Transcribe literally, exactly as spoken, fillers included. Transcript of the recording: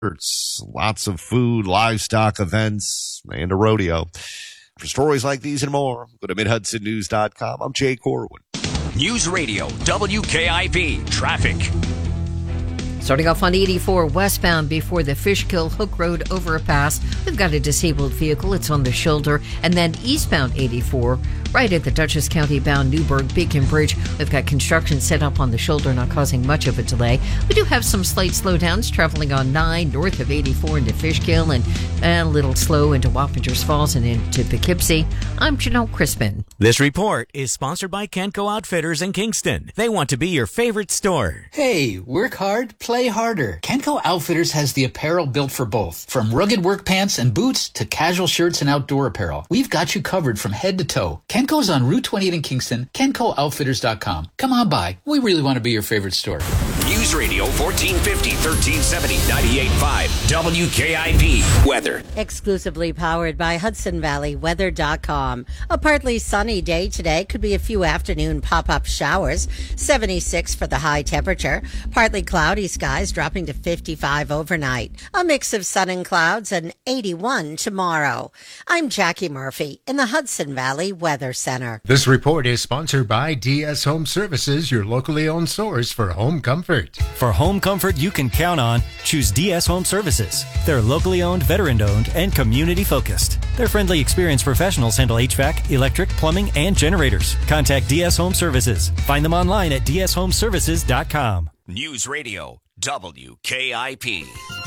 It's lots of food, livestock events, and a rodeo. For stories like these and more, go to mid hudson news dot com. I'm Jay Corwin. News Radio W K I P Traffic. Starting off on eighty-four westbound before the Fishkill Hook Road overpass, we've got a disabled vehicle. It's on the shoulder. And then eastbound eighty-four, right at the Dutchess County bound Newburgh Beacon Bridge, we've got construction set up on the shoulder, not causing much of a delay. We do have some slight slowdowns traveling on nine north of eighty-four into Fishkill and a little slow into Wappingers Falls and into Poughkeepsie. I'm Janelle Crispin. This report is sponsored by Kenco Outfitters in Kingston. They want to be your favorite store. Hey, work hard, play harder. Kenco Outfitters has the apparel built for both. From rugged work pants and boots to casual shirts and outdoor apparel, we've got you covered from head to toe. Kenco's on Route twenty-eight in Kingston, kenco outfitters dot com. Come on by. We really want to be your favorite store. News Radio fourteen fifty, thirteen seventy, ninety-eight point five W K I P Weather. Exclusively powered by Hudson Valley Weather dot com. A partly sunny day today. Could be a few afternoon pop-up showers. seventy-six for the high temperature. Partly cloudy skies dropping to fifty-five overnight. A mix of sun and clouds and eighty-one tomorrow. I'm Jackie Murphy in the Hudson Valley Weather Center. This report is sponsored by D S Home Services, your locally owned source for home comfort. For home comfort you can count on, choose D S Home Services. They're locally owned, veteran-owned, and community-focused. Their friendly, experienced professionals handle H V A C, electric, plumbing, and generators. Contact D S Home Services. Find them online at d s home services dot com. News Radio W K I P.